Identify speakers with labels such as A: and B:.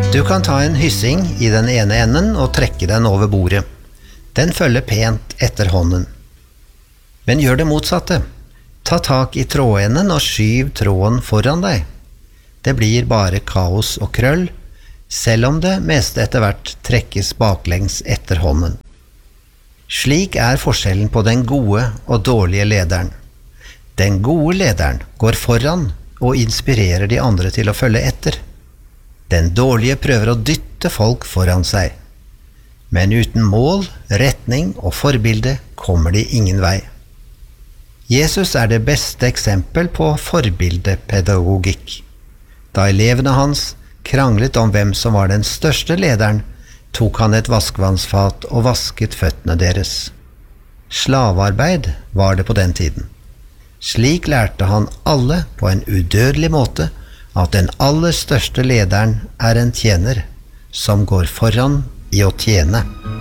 A: Du kan ta en hyssing i den ene enden og trekke den over bordet. Den følger pent etter hånden. Men gjør det motsatte. Ta tak i trådenden og skyv tråden foran deg. Det blir bare kaos og krøll, selv om det meste etter hvert trekkes baklengs etter hånden. Slik er forskjellen på den gode og dårlige lederen. Den gode lederen går foran og inspirerer de andre til å følge etter. Den dårlige prøver å dytte folk foran seg. Men uten mål, retning og forbilde kommer de ingen vei. Jesus er det beste eksempel på forbildepedagogikk. Da elevene hans kranglet om hvem som var den største lederen, tok han et vaskevannsfat og vasket føttene deres. Slavearbeid var det på den tiden. Slik lærte han alle på en udødelig måte at den aller største lederen er en tjener som går foran i å tjene.